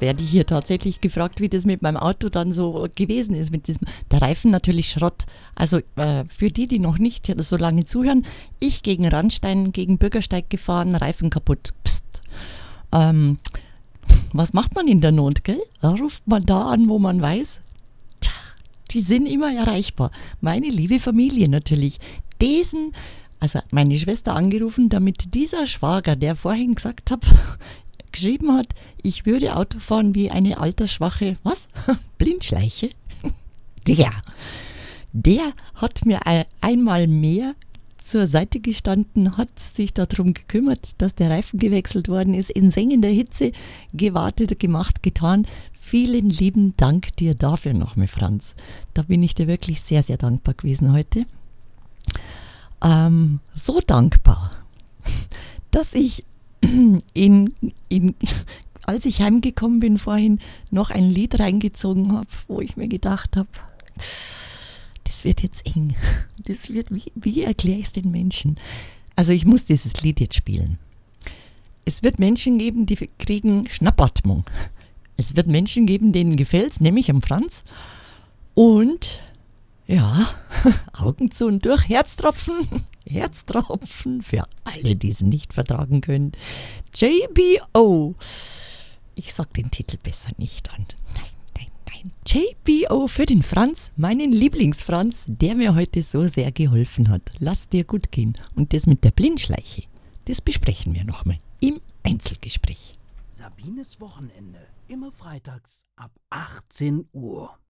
werde ich hier tatsächlich gefragt, wie das mit meinem Auto dann so gewesen ist. Mit diesem, der Reifen natürlich Schrott. Also für die noch nicht so lange zuhören, ich gegen Randstein, gegen Bürgersteig gefahren, Reifen kaputt. Psst. Was macht man in der Not, gell? Ruft man da an, wo man weiß, die sind immer erreichbar. Meine liebe Familie natürlich. Also meine Schwester angerufen, damit dieser Schwager, der vorhin gesagt hat, geschrieben hat, ich würde Auto fahren wie eine altersschwache, was? Blindschleiche? Der hat mir einmal mehr zur Seite gestanden, hat sich darum gekümmert, dass der Reifen gewechselt worden ist, in sengender Hitze gewartet, gemacht, getan. Vielen lieben Dank dir dafür nochmal, Franz. Da bin ich dir wirklich sehr, sehr dankbar gewesen heute. So dankbar, dass ich als ich heimgekommen bin vorhin, noch ein Lied reingezogen habe, wo ich mir gedacht habe, das wird jetzt eng. Das wird, wie erkläre ich es den Menschen? Also ich muss dieses Lied jetzt spielen. Es wird Menschen geben, die kriegen Schnappatmung. Es wird Menschen geben, denen gefällt's, nämlich am Franz. Und ja, Augen zu und durch, Herztropfen. Herztropfen für alle, die es nicht vertragen können. JBO. Ich sag den Titel besser nicht an. Nein. JBO für den Franz, meinen Lieblingsfranz, der mir heute so sehr geholfen hat. Lass dir gut gehen. Und das mit der Blindschleiche, das besprechen wir nochmal im Einzelgespräch. Sabines Wochenende, immer freitags ab 18 Uhr.